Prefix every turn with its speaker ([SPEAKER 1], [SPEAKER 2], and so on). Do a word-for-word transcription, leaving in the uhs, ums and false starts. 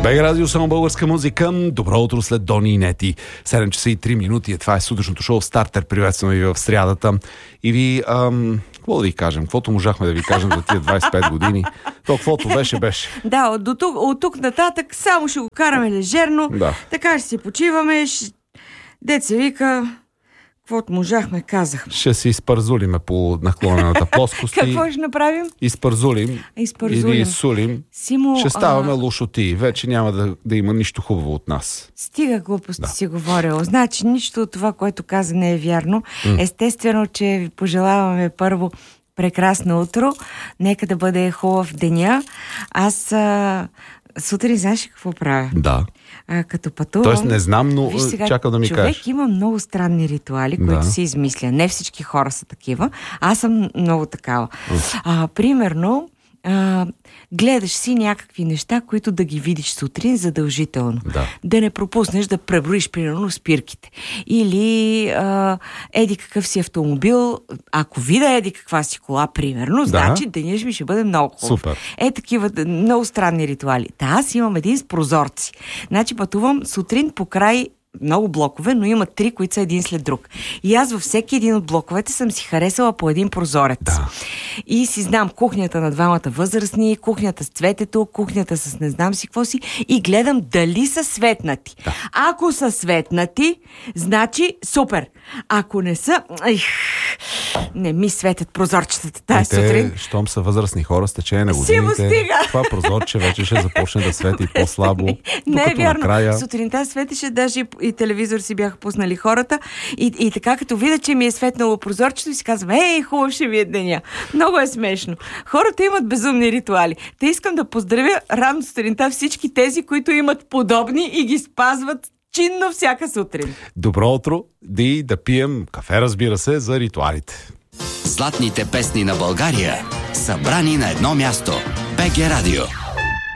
[SPEAKER 1] БГ Радио, само българска музика. Добро утро след Дони и Нети. седем часа и три минути. Това е сутрешното шоу Стартер. Приветстваме ви в срядата. И ви, ам, какво да ви кажем? Каквото можахме да ви кажем за тия двайсет и пет години. То, каквото беше, беше.
[SPEAKER 2] Да, от тук, от тук нататък само ще го караме лежерно.
[SPEAKER 1] Да.
[SPEAKER 2] Така ще си почиваме. Ще... Деца вика... Каквото можахме, казахме.
[SPEAKER 1] Ще си изпързулиме по наклонената плоскост.
[SPEAKER 2] Какво ще направим?
[SPEAKER 1] Изпързулим.
[SPEAKER 2] Изпързулим.
[SPEAKER 1] Или изсулим.
[SPEAKER 2] Симо,
[SPEAKER 1] ще ставаме
[SPEAKER 2] а...
[SPEAKER 1] лошоти. Вече няма да, да има нищо хубаво от нас.
[SPEAKER 2] Стига глупости
[SPEAKER 1] да.
[SPEAKER 2] си говорил. Значи нищо от това, което каза, не е вярно. М. Естествено, че ви пожелаваме първо прекрасно утро. Нека да бъде хубав деня. Аз а... сутрин знаеш какво правя?
[SPEAKER 1] Да.
[SPEAKER 2] А, като пътувам...
[SPEAKER 1] Тоест не знам, но
[SPEAKER 2] виж сега,
[SPEAKER 1] чакам да ми
[SPEAKER 2] човек
[SPEAKER 1] кажеш.
[SPEAKER 2] Човек има много странни ритуали, които
[SPEAKER 1] да.
[SPEAKER 2] си измисля. Не всички хора са такива. Аз съм много такава. А, примерно, а, гледаш си някакви неща, които да ги видиш сутрин задължително.
[SPEAKER 1] Да,
[SPEAKER 2] да не пропуснеш да преброиш, примерно, спирките. Или а, еди какъв си автомобил, ако видя еди каква си кола, примерно, да. Значи денят ми ще бъде много хубав.
[SPEAKER 1] Супер.
[SPEAKER 2] Е, такива много странни ритуали. Та аз имам един с прозорци. Значи пътувам сутрин по край много блокове, но има три, които са един след друг. И аз във всеки един от блоковете съм си харесала по един прозорец.
[SPEAKER 1] Да.
[SPEAKER 2] И си знам кухнята на двамата възрастни, кухнята с цветето, кухнята с не знам си какво си и гледам дали са светнати.
[SPEAKER 1] Да.
[SPEAKER 2] Ако са светнати, значи супер. Ако не са... Ех, не ми светят прозорчетата тази
[SPEAKER 1] те,
[SPEAKER 2] сутрин.
[SPEAKER 1] щом са възрастни хора с течение на годините,
[SPEAKER 2] си му стига.
[SPEAKER 1] Това прозорче вече ще започне да свети по-слабо.
[SPEAKER 2] Не, не е вярно.
[SPEAKER 1] Накрая...
[SPEAKER 2] Сутринта светеше, даже и телевизор си бяха пуснали хората. И, и така, като видя, че ми е светнало прозорчето, си казвам, ей, хубав ще ви е деня. Много е смешно. Хората имат безумни ритуали. Те искам да поздравя рано сутринта всички тези, които имат подобни и ги спазват чинно всяка сутрин.
[SPEAKER 1] Добро утро, да, да пием кафе, разбира се, за ритуалите.
[SPEAKER 3] Златните песни на България, събрани на едно място. БГ Радио.